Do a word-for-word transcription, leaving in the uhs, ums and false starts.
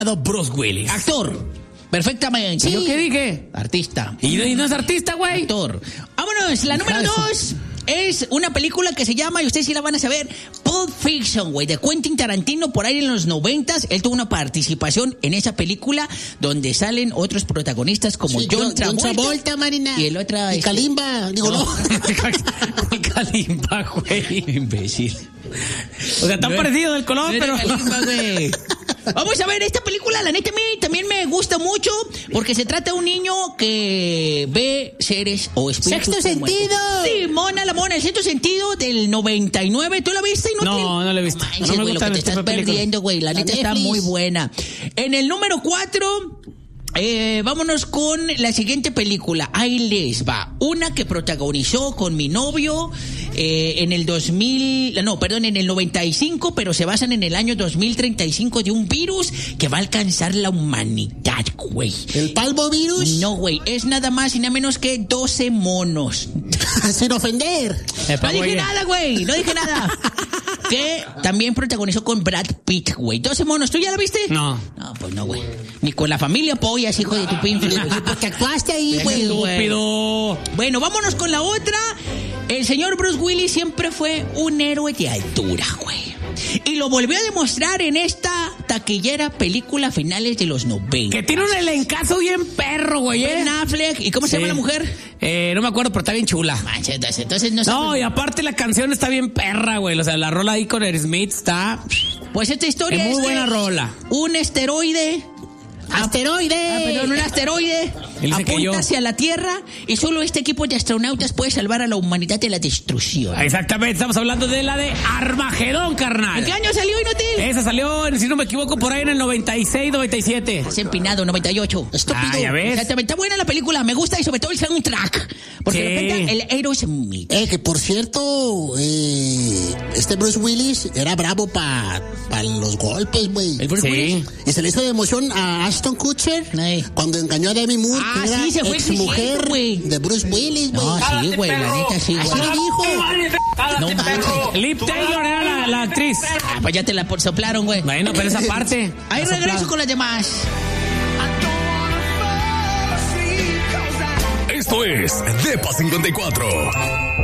Bruce Willis. Actor. Perfectamente. ¿Y yo qué dije? Artista. ¿Y no, y no es artista, güey? Actor. Vámonos, la número dos es una película que se llama, y ustedes sí la van a saber, Pulp Fiction, güey, de Quentin Tarantino, por ahí en los noventas. Él tuvo una participación en esa película donde salen otros protagonistas como Sí, John John- Travolta. John Travolta, Marina. Y el otro... Y este- Kalimba, digo, no. Kalimba, güey. Imbécil. O sea, tan No, parecido del color, no pero... era Kalimba, güey. Vamos a ver, esta película, la neta, a mí también me gusta mucho porque se trata de un niño que ve seres o espíritus. ¡Sexto como el- sentido! Sí, mona, la mona, el sexto sentido del noventa y nueve. ¿Tú la viste? No, no la he visto. Manches, No me güey, lo que gustan te este estás tipo de películas. perdiendo, güey. La La neta está Netflix. muy buena. En el número cuatro... Eh, vámonos con la siguiente película. Ahí les va. Una que protagonizó con mi novio eh, en el dos mil... No, perdón, en el noventa y cinco, pero se basan en el año dos mil treinta y cinco de un virus que va a alcanzar la humanidad, güey. ¿El palvovirus? No, güey, es nada más y nada menos que doce monos. Sin ofender. No dije nada, güey, no dije nada. Que también protagonizó con Brad Pitt, güey. doce monos, ¿tú ya la viste? No. No, pues no, güey. Ni con la familia Pollas, hijo de tu pinche. Porque actuaste ahí, güey. Estúpido. Bueno, vámonos con la otra. El señor Bruce Willis siempre fue un héroe de altura, güey. Y lo volvió a demostrar en esta taquillera película a finales de los noventa. Que tiene un elencazo bien perro, güey, ¿eh? Ben Affleck. ¿Y cómo se Sí. llama la mujer? Eh, no me acuerdo, pero está bien chula. Manches, entonces no No, sabe. y aparte la canción está bien perra, güey. O sea, la rola ahí con Aerosmith está... Pues esta historia Es muy es buena de rola. un esteroide. ¡Asteroide! Ah, perdón, un asteroide Él dice que yo. apunta hacia la Tierra y solo este equipo de astronautas puede salvar a la humanidad de la destrucción. Exactamente, estamos hablando de la de Armagedón, carnal. ¿En qué año salió Inútil? Esa salió, si no me equivoco, por ahí en el noventa y seis, noventa y siete. Es empinado, noventa y ocho. Estúpido. Ah, ya ves. Exactamente, está buena la película, me gusta y sobre todo el soundtrack. Porque Sí. de repente el Aerosmith. Eh, que por cierto, eh, este Bruce Willis era bravo para pa los golpes, güey. El Bruce Sí. Willis. Y se le hizo de emoción a Ashton Kutcher Ay. cuando engañó a Demi Moore, Ah, que era sí, se fue ex exigiendo, mujer güey. de Bruce Willis, güey. No, sí, güey, la neta sí, Así güey. le dijo. No manches. Liv Taylor era la, la actriz. Ah, pues ya te la por- soplaron, güey. Bueno, pero esa parte. Ahí la regreso soplaron. con las demás. Esto es Depa cincuenta y cuatro.